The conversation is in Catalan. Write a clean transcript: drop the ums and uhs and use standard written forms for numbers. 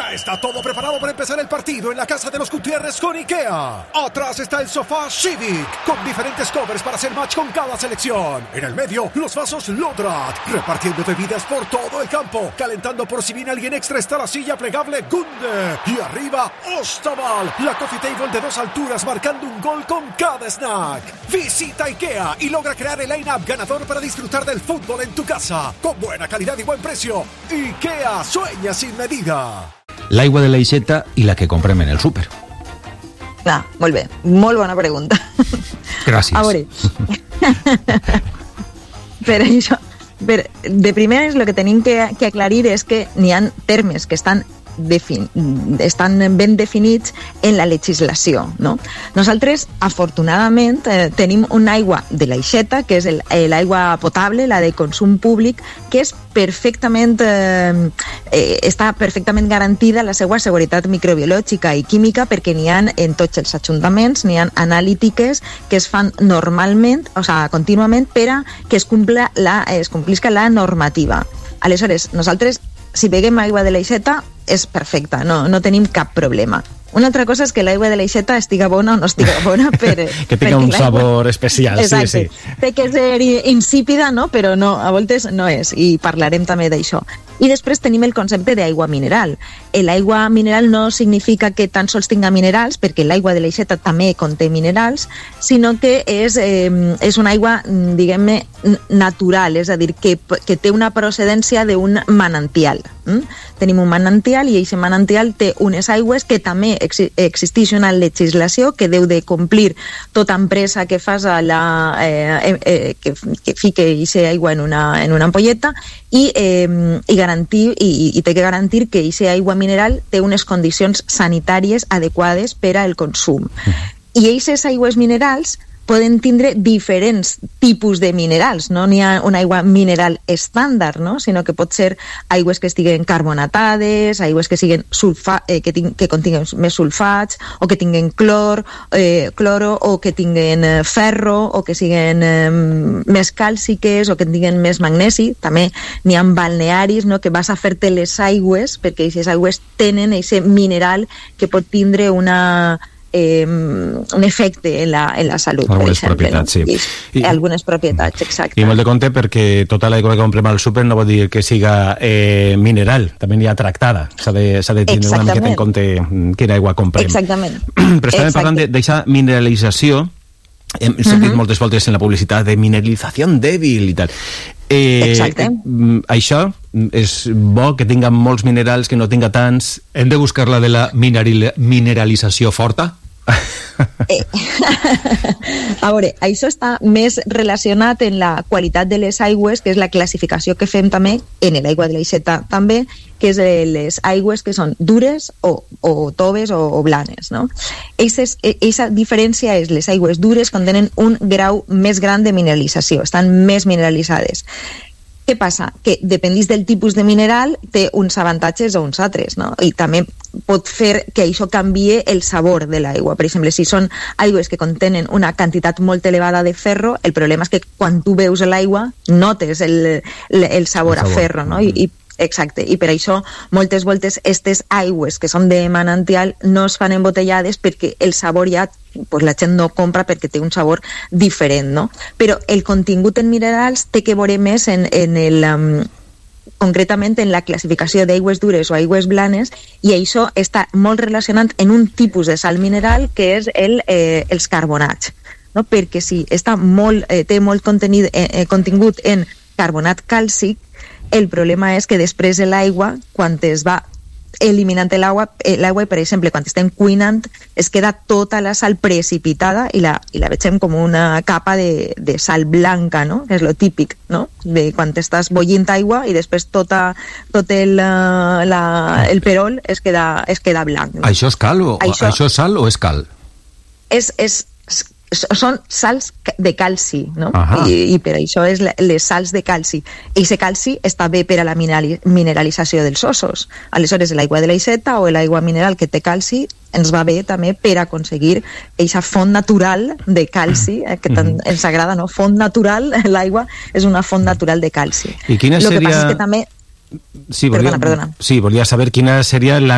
Ya está todo preparado para empezar el partido en la casa de los Gutiérrez con IKEA. Atrás está el sofá Civic, con diferentes covers para hacer match con cada selección. En el medio, los vasos Lodrat, repartiendo bebidas por todo el campo. Calentando por si viene alguien extra está la silla plegable Gunde. Y arriba, Ostaval, la coffee table de 2 alturas marcando un gol con cada snack. Visita IKEA y logra crear el line-up ganador para disfrutar del fútbol en tu casa. Con buena calidad y buen precio. IKEA sueña sin medida. L'aigua de l'aixeta i la que comprem en el súper. Clar, molt bé, molt bona pregunta. Gràcies. A veure, per això, de primeres el que tenim que aclarir és que n'hi ha termes que estan ben definits en la legislació, no? Nosaltres, afortunadament, tenim una aigua de l'aixeta, que és l'aigua potable, la de consum públic, que és està perfectament garantida la seva seguretat microbiològica i química, perquè n'hi ha en tots els ajuntaments, n'hi ha analítiques que es fan normalment, o sigui, contínuament, per a que es complisca la normativa. Aleshores, nosaltres, si beguem aigua de l'aixeta, és perfecta, no tenim cap problema. Una altra cosa és que l'aigua de l'aixeta estiga bona o no estiga bona que tenga un sabor especial. Exacte. Sí. Té que ser insípida, no? Però no, a voltes no és, i parlarem també d'això. I després tenim el concepte d'aigua mineral. L'aigua mineral no significa que tan sols tinga minerals, perquè l'aigua de l'aixeta també conté minerals, sinó que és una aigua, diguem-ne, natural, és a dir, que té una procedència d'un manantial. Tenim un manantial i aquest manantial té unes aigües que també existeix una legislació que deu de complir tota empresa que fas que fique aquesta aigua en una ampolleta i té que garantir que aquesta aigua mineral té unes condicions sanitàries adequades per al consum. I aquestes aigües minerals poden tindre diferents tipus de minerals, no n'hi ha una aigua mineral estàndard, no? Sinó que pot ser aigües que estiguen carbonatades, aigües que siguin que continguen més sulfats, o que tinguen cloro, o que tinguen ferro, o que siguin més càlciques, o que tinguen més magnesi. També n'hi ha balnearis, no? Que vas a fer-te les aigües, perquè aquestes aigües tenen aquest mineral que pot tindre un efecte en la salut, algunes per exemple, propietats, no? Sí. Algunes propietats, exacte. I molt de compte perquè tota l'aigua que comprem al súper no vol dir que siga mineral, també n'hi ha tractada, s'ha de tindre una miqueta en compte quina aigua comprem. Exactament. Però estàvem parlant d'aquesta mineralització, hem sentit moltes voltes en la publicitat de mineralització dèbil i tal. Exacte. Això és bo, que tinga molts minerals, que no tinga tants. Hem de buscar la de la mineralització forta? A veure, això està més relacionat en la qualitat de les aigües, que és la classificació que fem també en l'aigua de l'aixeta també, que és les aigües que són dures o toves o blanes, no? Aquesta diferència és les aigües dures contenen un grau més gran de mineralització, estan més mineralitzades. Què passa? Que dependís del tipus de mineral té uns avantatges o uns altres, no? I també pot fer que això canvie el sabor de l'aigua. Per exemple, si són aigües que contenen una quantitat molt elevada de ferro, el problema és que quan tu beus l'aigua notes el sabor a ferro, no? Exacte, i per això moltes voltes aquestes aigües que són de manantial no es fan embotellades perquè el sabor ja la gent no compra perquè té un sabor diferent, no? Però el contingut en minerals té que veure més concretament en la classificació d'aigües dures o aigües blanes, i això està molt relacionat en un tipus de sal mineral que és els carbonats, no? Perquè si té molt contingut en carbonat càlcic, el problema és que després de l'aigua, quan es va eliminant l'aigua, per exemple, quan estem cuinant, es queda tota la sal precipitada i la vegem com una capa de sal blanca, no? Que és lo típic, no? De quan estàs bullint aigua i després tot el perol es queda blanc, no? Això és cal això és sal o és cal? Són sals de calci, no? I per això és les sals de calci. I aquest calci està bé per a la mineralització dels ossos. Aleshores, l'aigua de l'aixeta o l'aigua mineral que té calci ens va bé també per aconseguir aquesta font natural de calci, que tant ens agrada, no? Font natural, l'aigua és una font natural de calci. I quina seria... Lo que passa és que també... Sí, volia saber quina seria la